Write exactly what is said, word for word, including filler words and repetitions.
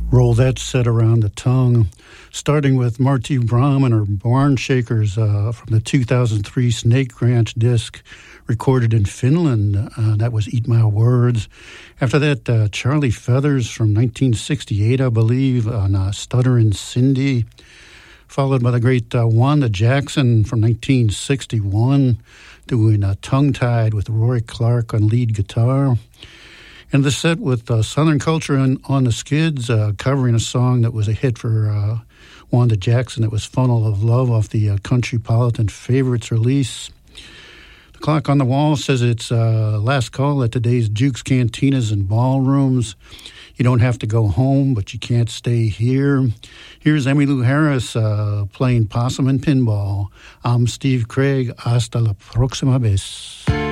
Roll that set around the tongue, starting with Marty Brahm and her Barn Shakers uh, from the two thousand three Snake Ranch disc, recorded in Finland. Uh, that was Eat My Words. After that, uh, Charlie Feathers from nineteen sixty-eight, I believe, on uh, Stutterin' Cindy, followed by the great uh, Wanda Jackson from nineteen sixty-one, doing uh, Tongue Tied with Roy Clark on lead guitar. And the set with uh, Southern Culture on, on the Skids, uh, covering a song that was a hit for uh, Wanda Jackson. It was Funnel of Love off the uh, Countrypolitan Favorites release. The clock on the wall says it's uh, last call at today's Jukes Cantinas and Ballrooms. You don't have to go home, but you can't stay here. Here's Emmylou Harris uh, playing Possum and Pinball. I'm Steve Craig. Hasta la próxima vez.